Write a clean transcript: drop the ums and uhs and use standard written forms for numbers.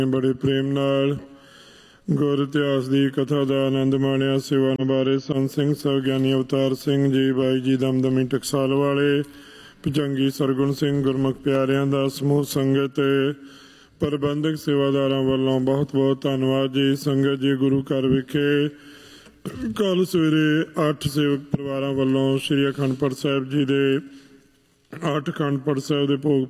ਬੜੇ ਪ੍ਰੇਮ ਨਾਲ ਗੁਰ ਇਤਿਹਾਸ ਦੀ ਕਥਾ ਦਾ ਆਨੰਦ ਮਾਣਿਆ। ਸੇਵਾ ਨਿਭਾਰੇ ਸੰਤ ਸਿੰਘ ਸਾਹਿਬ ਗਿਆਨੀ ਅਵਤਾਰ ਸਿੰਘ ਜੀ, ਬਾਈ ਜੀ ਦਮਦਮੀ ਟਕਸਾਲ ਵਾਲੇ, ਭੁਜੰਗੀ ਸਰਗੁਣ ਸਿੰਘ, ਗੁਰਮੁਖ ਪਿਆਰਿਆਂ ਦਾ ਸਮੂਹ ਸੰਗਤ, ਪ੍ਰਬੰਧਕ ਸੇਵਾਦਾਰਾਂ ਵੱਲੋਂ ਬਹੁਤ ਬਹੁਤ ਧੰਨਵਾਦ ਜੀ। ਸੰਗਤ ਜੀ, ਗੁਰੂ ਘਰ ਵਿਖੇ ਕੱਲ੍ਹ ਸਵੇਰੇ 8 ਸੇਵਕ ਪਰਿਵਾਰਾਂ ਵੱਲੋਂ ਸ਼੍ਰੀ ਅਖੰਡ ਪਾਠ ਸਾਹਿਬ ਜੀ ਦੇ 8 ਅਖੰਡ ਪਾਠ ਸਾਹਿਬ ਦੇ ਭੋਗ